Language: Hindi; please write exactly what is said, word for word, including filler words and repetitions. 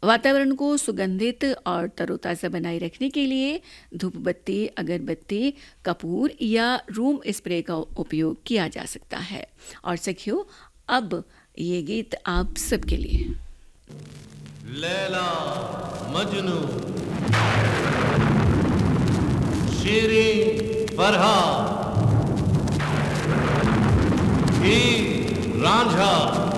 वातावरण को सुगंधित और तरोताज़ा बनाए रखने के लिए धूप बत्ती, अगरबत्ती, कपूर या रूम स्प्रे का उपयोग किया जा सकता है। और सखियों, अब ये गीत आप सबके लिए। लैला मजनू, शीरीं फरहाद, हीर रांझा,